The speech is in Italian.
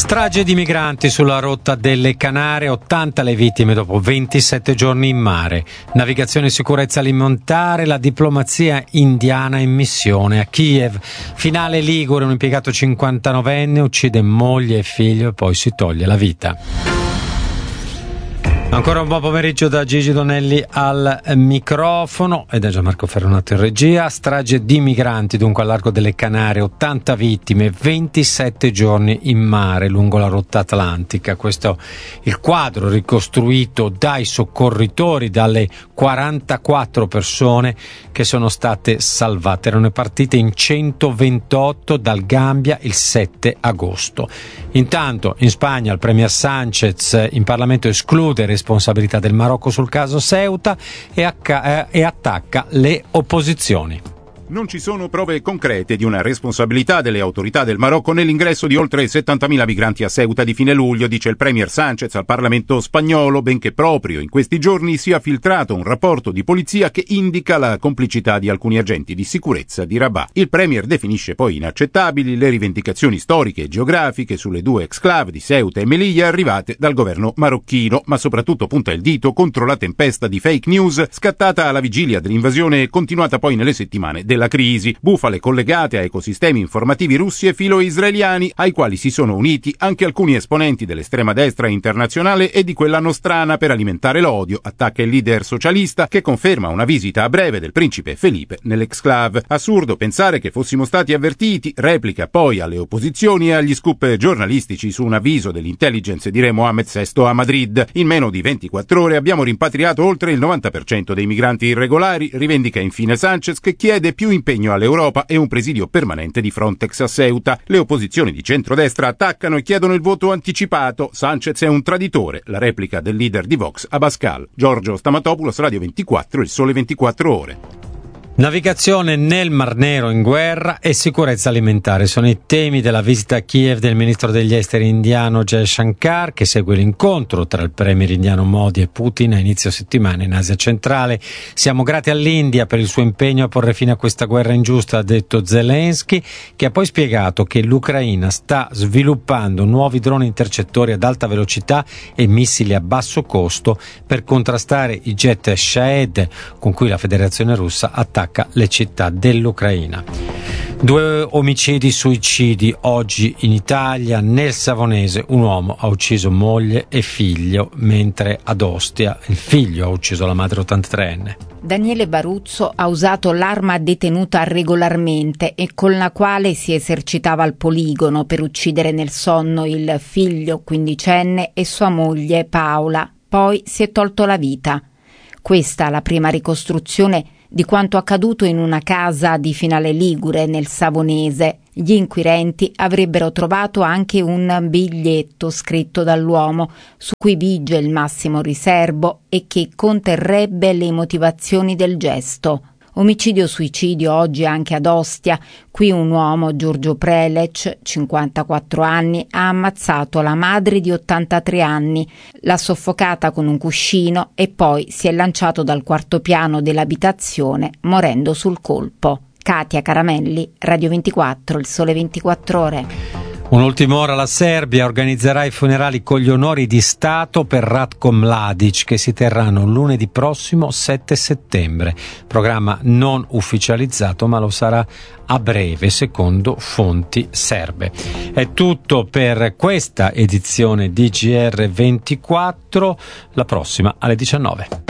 Strage di migranti sulla rotta delle Canarie, 80 le vittime dopo 27 giorni in mare. Navigazione e sicurezza alimentare, la diplomazia indiana in missione a Kiev. Finale ligure, un impiegato 59enne uccide moglie e figlio e poi si toglie la vita. Ancora un buon pomeriggio da Gigi Donelli al microfono e da Gianmarco Ferronato in regia. Strage di migranti dunque al largo delle Canarie, 80 vittime, 27 giorni in mare lungo la rotta atlantica. Questo è il quadro ricostruito dai soccorritori, dalle 44 persone che sono state salvate. Erano partite in 128 dal Gambia il 7 agosto. Intanto in Spagna il premier Sánchez in Parlamento esclude responsabilità del Marocco sul caso Ceuta e attacca le opposizioni. Non ci sono prove concrete di una responsabilità delle autorità del Marocco nell'ingresso di oltre 70.000 migranti a Ceuta di fine luglio, dice il premier Sánchez al Parlamento spagnolo, benché proprio in questi giorni sia filtrato un rapporto di polizia che indica la complicità di alcuni agenti di sicurezza di Rabat. Il premier definisce poi inaccettabili le rivendicazioni storiche e geografiche sulle due exclave di Ceuta e Melilla arrivate dal governo marocchino, ma soprattutto punta il dito contro la tempesta di fake news scattata alla vigilia dell'invasione e continuata poi nelle settimane della crisi, bufale collegate a ecosistemi informativi russi e filo-israeliani ai quali si sono uniti anche alcuni esponenti dell'estrema destra internazionale e di quella nostrana per alimentare l'odio, attacca il leader socialista che conferma una visita a breve del principe Felipe nell'exclave. Assurdo pensare che fossimo stati avvertiti, replica poi alle opposizioni e agli scoop giornalistici su un avviso dell'intelligence di re Mohammed VI a Madrid. In meno di 24 ore abbiamo rimpatriato oltre il 90% dei migranti irregolari, rivendica infine Sánchez, che chiede più impegno all'Europa e un presidio permanente di Frontex a Ceuta. Le opposizioni di centrodestra attaccano e chiedono il voto anticipato. Sánchez è un traditore, la replica del leader di Vox Abascal. Giorgio Stamatopoulos, Radio 24, Il Sole 24 Ore. Navigazione nel Mar Nero in guerra e sicurezza alimentare sono i temi della visita a Kiev del ministro degli esteri indiano Jaishankar, che segue l'incontro tra il premier indiano Modi e Putin a inizio settimana in Asia centrale. Siamo grati all'India per il suo impegno a porre fine a questa guerra ingiusta, ha detto Zelensky, che ha poi spiegato che l'Ucraina sta sviluppando nuovi droni intercettori ad alta velocità e missili a basso costo per contrastare i jet Shahed con cui la Federazione Russa attacca le città dell'Ucraina. 2 omicidi suicidi oggi in Italia. Nel Savonese un uomo ha ucciso moglie e figlio, mentre ad Ostia il figlio ha ucciso la madre 83enne. Daniele Baruzzo ha usato l'arma detenuta regolarmente e con la quale si esercitava al poligono per uccidere nel sonno il figlio 15enne e sua moglie Paola. Poi si è tolto la vita. Questa la prima ricostruzione di quanto accaduto in una casa di Finale Ligure nel Savonese. Gli inquirenti avrebbero trovato anche un biglietto scritto dall'uomo su cui vige il massimo riserbo e che conterrebbe le motivazioni del gesto. Omicidio-suicidio oggi anche ad Ostia. Qui un uomo, Giorgio Prelec, 54 anni, ha ammazzato la madre di 83 anni, l'ha soffocata con un cuscino e poi si è lanciato dal quarto piano dell'abitazione morendo sul colpo. Katia Caramelli, Radio 24, Il Sole 24 Ore. Un'ultima ora, la Serbia organizzerà i funerali con gli onori di Stato per Ratko Mladic, che si terranno lunedì prossimo 7 settembre. Programma non ufficializzato, ma lo sarà a breve, secondo fonti serbe. È tutto per questa edizione di GR24, la prossima alle 19.